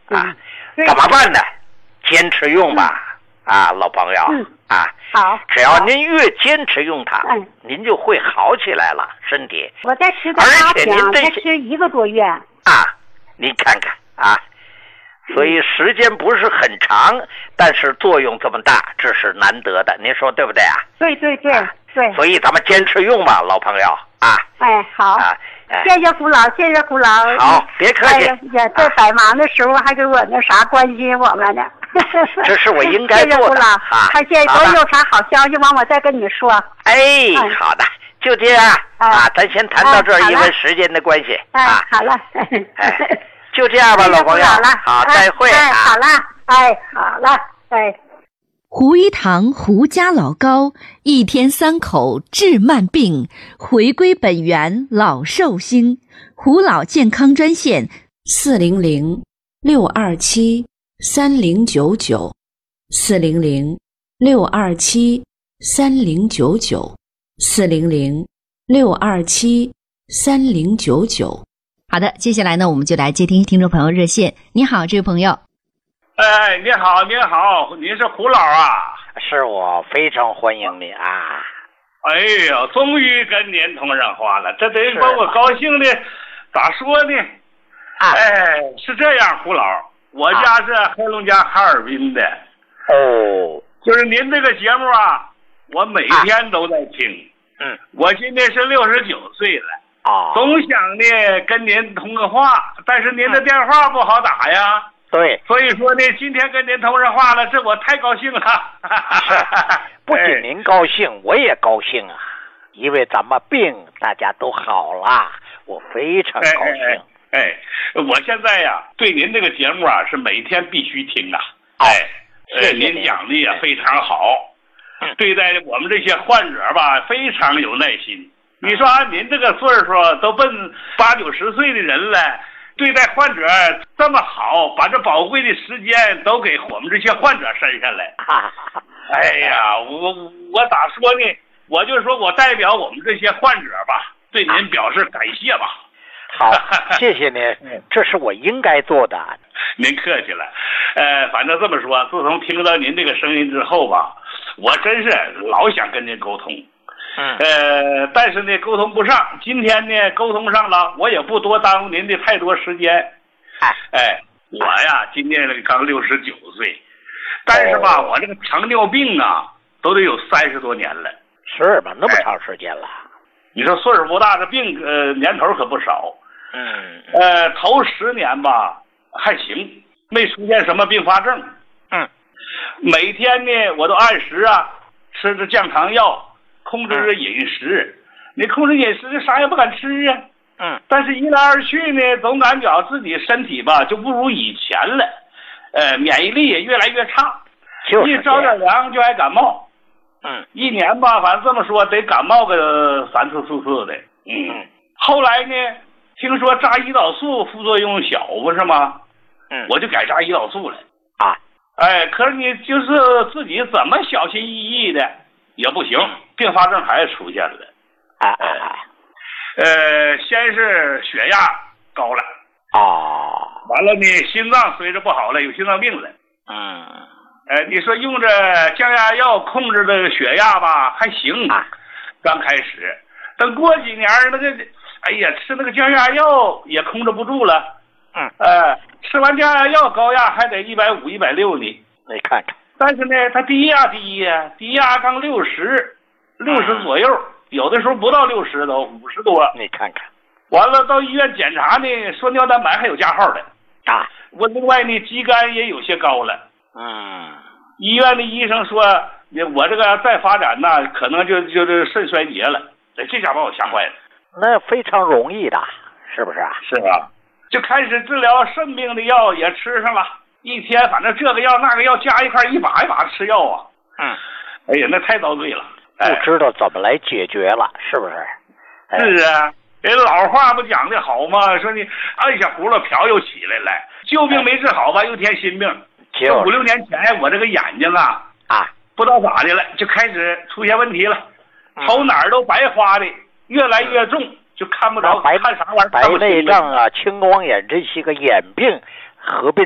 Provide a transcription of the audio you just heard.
啊，怎么办呢？坚持用吧，老朋友， 好， 只要您越坚持用它，您就会好起来了，身体。 我再吃个8天，再吃1个多月。 您看看所以时间不是很长，但是作用这么大，这是难得的，您说对不对啊？ 对。 所以咱们坚持用吧，老朋友好谢谢胡老，谢谢胡老。 好，别客气。 在百忙的时候还给我那啥关心我们呢。 这是我应该做的。 谢谢胡老，还谢谢我有啥好消息完我再跟你说。 好的，就这样咱先谈到这儿，因为时间的关系好了。 就这样吧，老朋友。好，再会好了，好了， 胡一堂胡家老高1天3口治慢病，回归本源老寿星。胡老健康专线400-627-3099 400-627-3099 400-627-3099。好的，接下来呢，我们就来接听听众朋友热线。你好，这位朋友。 你好，您是胡老啊？ 是我，非常欢迎你啊！ 哎呦，终于跟您通上话了，这得把我高兴的，咋说呢？是这样，胡老，我家是黑龙江哈尔滨的。就是您这个节目我每天都在听。我今年是69岁了。总想呢跟您通个话，但是您的电话不好打呀。 对， 所以说呢，今天跟您通上话了，这我太高兴了。 不仅您高兴，我也高兴啊，因为咱们病大家都好了，我非常高兴。 我现在对您这个节目是每天必须听啊。您讲的也非常好，对待我们这些患者吧，非常有耐心。你说您这个岁数都奔80、90岁的人了，对待患者这么好，把这宝贵的时间都给我们这些患者身上来。我咋说呢？我就说我代表我们这些患者吧，对您表示感谢吧。 好，谢谢您，这是我应该做的。 您客气了。反正这么说，自从听到您这个声音之后吧，我真是老想跟您沟通。但是呢沟通不上，今天呢沟通上了，我也不多耽误您的太多时间。我今年刚69岁，但是吧我这个糖尿病都得有30多年了。 是吧？那么长时间了。 你说岁数不大，这病年头可不少。头10年吧还行，没出现什么并发症。每天呢我都按时吃着降糖药，控制着饮食。你控制饮食啥也不敢吃啊。但是一来二去呢，总感觉自己身体吧就不如以前了，免疫力也越来越差，一着点凉就爱感冒。一年吧，反正这么说得感冒个3次4次的。后来呢，听说扎胰岛素副作用小，不是吗？我就改扎胰岛素了。可是你就是自己怎么小心翼翼的也不行，并发症还是出现了。先是血压高了。完了呢，心脏随着不好了，有心脏病了。你说用着降压药控制的血压吧还行，刚开始，等过几年那个吃那个降压药也控制不住了。吃完降压药高压还得150、160呢。 你看看。 但是呢他低压刚60左右，有的时候不到60都50多。 你看看。 完了到医院检查呢，说尿蛋白还有加号的。我另外呢肌酐也有些高了。医院的医生说我这个再发展可能就是肾衰竭了。这下把我吓坏了。 那非常容易的，是不是啊？ 是啊，就开始治疗肾病的药也吃上了，一天反正这个药那个药加一块一把一把吃药啊。那太遭罪了。 不知道怎么来解决了，是不是？ 是啊，人老话不讲的好吗？说你按下葫芦瓢又起来了，旧病没治好吧，又添新病。5、6年前我这个眼睛不知道咋的了，就开始出现问题了，瞅哪儿都白花的，越来越重，就看不着，看啥玩意儿。 白内障青光眼这些个眼病合并